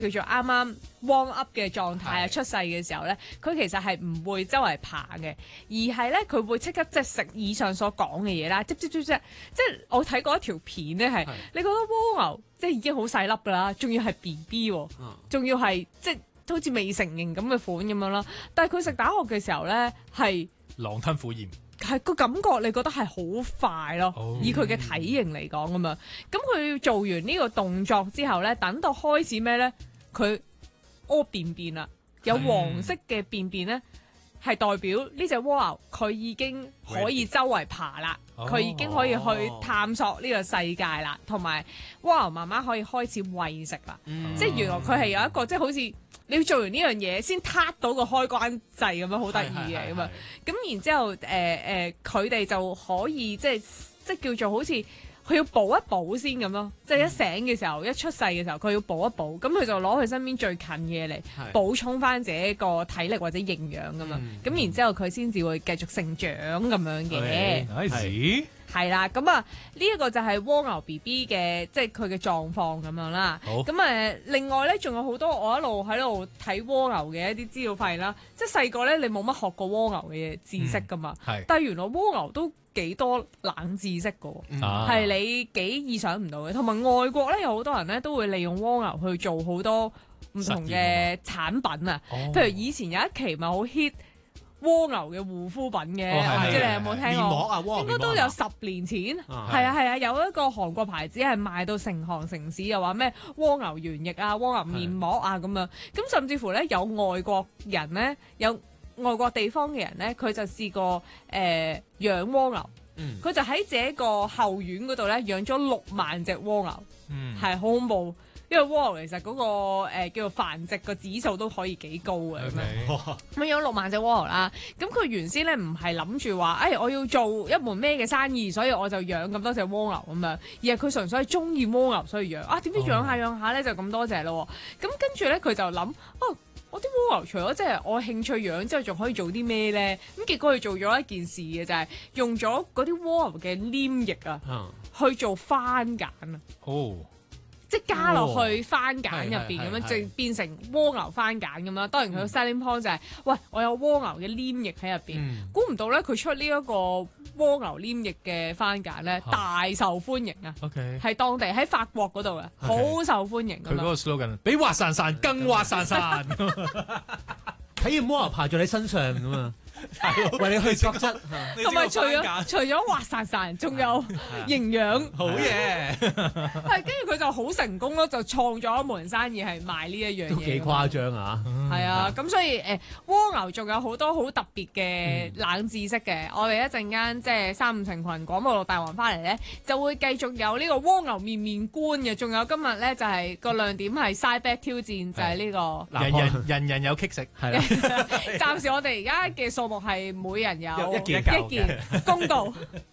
叫做啱啱 warm up 嘅狀態啊，出世嘅時候咧，佢其實係唔會周圍爬嘅，而係咧佢會即刻即係食以上所講嘅嘢啦，即係我睇過一條片咧係，你覺得蝸牛即係已經好細粒㗎啦，仲要係 BB 喎，仲要係即係好似未成形咁嘅款咁樣啦，但係佢食蛋殼嘅時候咧係狼吞虎咽。 係個感覺，你覺得係好快咯，以佢嘅體型嚟講咁樣。咁佢做完呢個動作之後咧，等到開始咩咧？佢屙便便啦，有黃色嘅便便咧，係代表呢隻蝸牛佢已經可以周圍爬啦，佢已經可以去探索呢個世界啦，同埋蝸牛媽媽可以開始餵食啦。即係原來佢係有一個即係好似你要做完呢樣嘢先撻到個開關掣咁樣，好得意嘅咁樣。咁然之後佢哋就可以即係叫做好似佢要補一補先咁咯，即係一醒嘅時候，一出世嘅時候，佢要補一補，咁佢就攞佢身邊最近嘅嘢嚟補充翻自己個體力或者營養咁樣，咁然之後佢先至會繼續成長咁樣嘅。係啦，咁啊呢一個就係蝸牛 BB 嘅即係佢嘅狀況咁樣啦。咁另外咧仲有好多我一路喺度睇蝸牛嘅一啲資料發現啦，即係細個咧你冇乜學過蝸牛嘅知識噶嘛，但係原來蝸牛都幾多冷知識噶，係你幾意想唔到嘅。同埋外國咧有好多人咧都會利用蝸牛去做好多唔同嘅產品啊，譬如以前有一期咪好 hit。蝸牛嘅護膚品嘅，唔知你有冇聽過？ 面膜啊，蝸牛應該都有10年前，係啊，有一個韓國牌子係賣到成行成市，又話咩蝸牛原液啊、蝸牛面膜啊咁樣，咁甚至乎咧有外國人咧，有外國地方嘅人咧，佢就試過養蝸牛，佢就喺自己個後院嗰度咧養咗6萬隻蝸牛，係好恐怖。因為蝸牛其實嗰個叫做繁殖個指數都可以幾高嘅咁樣，咁養6萬隻蝸牛啦。咁佢原先咧唔係諗住話，我要做一門咩嘅生意，所以我就養咁多隻蝸牛咁樣，而係佢純粹係中意蝸牛所以養。點知養下養下咧就咁多隻咯。咁跟住咧佢就諗，我啲蝸牛除咗即係我興趣養之後，仲可以做啲咩咧？咁結果佢做咗一件事嘅就係用咗嗰啲蝸牛嘅黏液啊，去做番梘啊。即係加落去番梘入邊咁樣，就變成蝸牛番梘咁啦。當然佢個 selling point 就係，喂，我有蝸牛嘅黏液喺入邊。估唔到咧，佢出呢一個蝸牛黏液嘅番梘咧，大受歡迎啊！係當地喺法國嗰度嘅，好受歡迎。 佢嗰個 slogan 比滑潺潺更滑潺潺， 睇完蝸牛爬在你身上咁啊！為你去角質， 同埋除咗滑潺潺，仲有營養， 好嘢。 係跟住佢就好成功咯，就創咗一門生意係賣呢一樣嘢。 都幾誇張啊！ 係啊，咁所以蝸牛仲有好多好特別嘅冷知識嘅。我哋一陣間即係3、5成群廣播道大王翻嚟咧，就會繼續有呢個蝸牛面面觀嘅。仲有今日咧就係個亮點係 side back 挑戰，就係呢個人人有棘食。 係啦， 暫時我哋而家嘅數目係每人有一件公道。